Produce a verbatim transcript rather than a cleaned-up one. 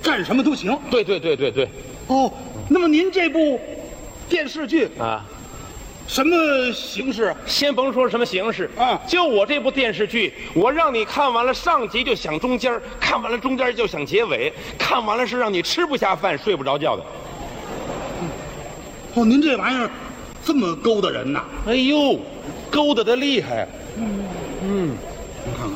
干什么都行。 对对对对对。 哦，那么您这部电视剧啊， 什么形式？ 先甭说什么形式啊就我这部电视剧，我让你看完了上集就想中间，看完了中间就想结尾，看完了是让你吃不下饭、睡不着觉的。 哦，您这玩意儿这么勾搭人呐？ 哎呦，勾搭的厉害。嗯， 您看看，